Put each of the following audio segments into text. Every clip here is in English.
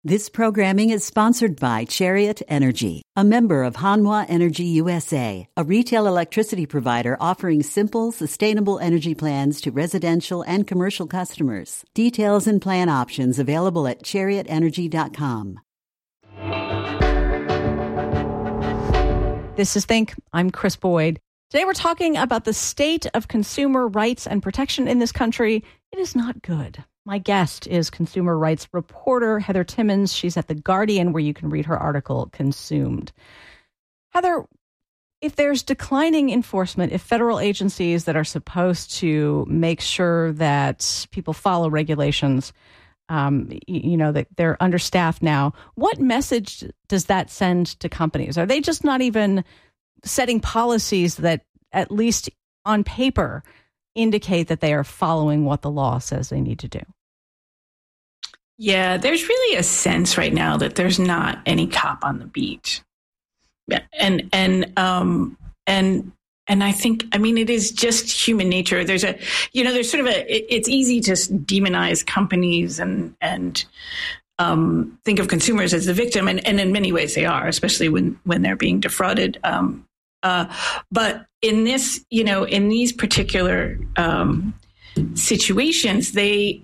This programming is sponsored by Chariot Energy, a member of Hanwha Energy USA, a retail electricity provider offering simple, sustainable energy plans to residential and commercial customers. Details and plan options available at chariotenergy.com. This is Think. I'm Chris Boyd. Today we're talking about the state of consumer rights and protection in this country. It is not good. My guest is consumer rights reporter Heather Timmons. She's at The Guardian, where you can read her article, Consumed. Heather, if there's declining enforcement, if federal agencies that are supposed to make sure that people follow regulations, that they're understaffed now, what message does that send to companies? Are they just not even setting policies that, at least on paper, indicate that they are following what the law says they need to do? Yeah, there's really a sense right now that there's not any cop on the beat. And I think, it is just human nature. There's it's easy to demonize companies and think of consumers as the victim. And in many ways they are, especially when they're being defrauded. But in this, in these particular situations,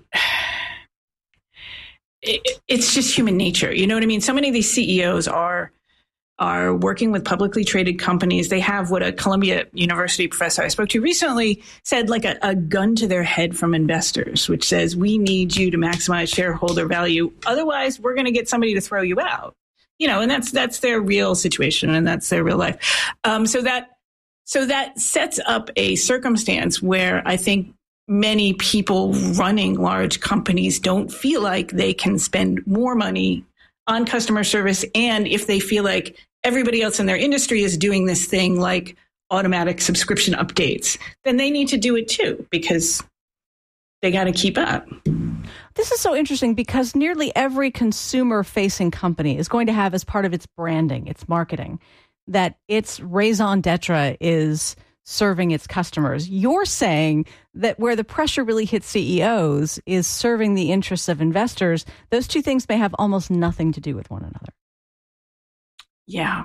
it's just human nature. You know what I mean? So many of these CEOs are working with publicly traded companies. They have what a Columbia University professor I spoke to recently said, like a gun to their head from investors, which says, we need you to maximize shareholder value. Otherwise, we're going to get somebody to throw you out. And that's their real situation, and that's their real life. So that sets up a circumstance where I think many people running large companies don't feel like they can spend more money on customer service. And if they feel like everybody else in their industry is doing this thing like automatic subscription updates, then they need to do it too, because they got to keep up. This is so interesting because nearly every consumer-facing company is going to have as part of its branding, its marketing, that its raison d'etre is serving its customers. You're saying that where the pressure really hits CEOs is serving the interests of investors. Those two things may have almost nothing to do with one another. Yeah.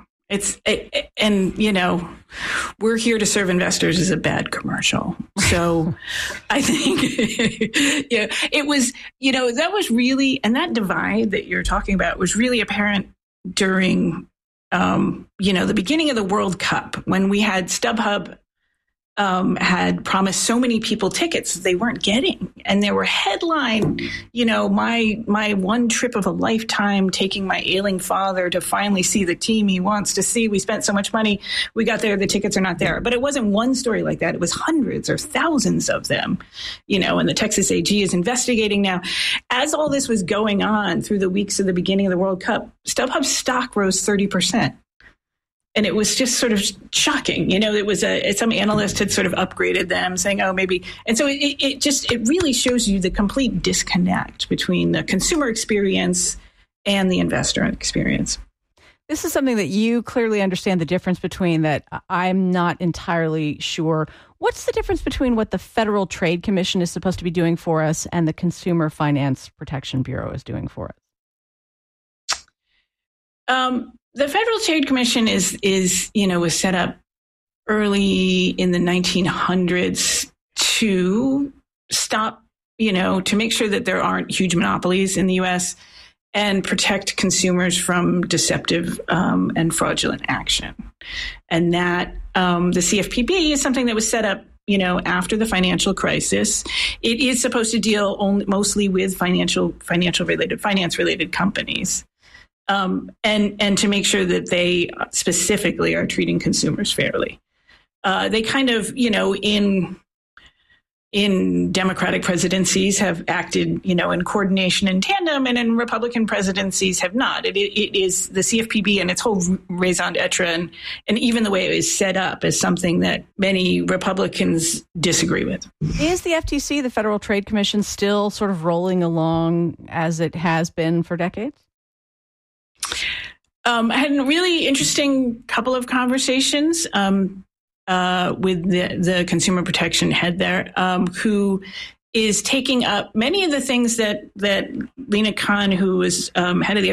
We're here to serve investors is a bad commercial. So I think, it was, that was really, and that divide that you're talking about was really apparent during, the beginning of the World Cup, when we had StubHub had promised so many people tickets they weren't getting. And there were headline, my one trip of a lifetime, taking my ailing father to finally see the team he wants to see. We spent so much money. We got there. The tickets are not there. But it wasn't one story like that. It was hundreds or thousands of them, and the Texas AG is investigating now. As all this was going on through the weeks of the beginning of the World Cup, StubHub's stock rose 30%. And it was just sort of shocking. It was some analyst had sort of upgraded them, saying, oh, maybe. And so it really shows you the complete disconnect between the consumer experience and the investor experience. This is something that you clearly understand the difference between, that I'm not entirely sure. What's the difference between what the Federal Trade Commission is supposed to be doing for us and the Consumer Finance Protection Bureau is doing for us? The Federal Trade Commission was set up early in the 1900s to stop, to make sure that there aren't huge monopolies in the U.S. and protect consumers from deceptive and fraudulent action. And that the CFPB is something that was set up, after the financial crisis. It is supposed to deal mostly with finance-related companies. And to make sure that they specifically are treating consumers fairly. They kind of, in Democratic presidencies have acted, in coordination in tandem, and in Republican presidencies have not. It is the CFPB and its whole raison d'etre and even the way it is set up is something that many Republicans disagree with. Is the FTC, the Federal Trade Commission, still sort of rolling along as it has been for decades? I had a really interesting couple of conversations with the consumer protection head there, who is taking up many of the things that Lina Khan, who was head of the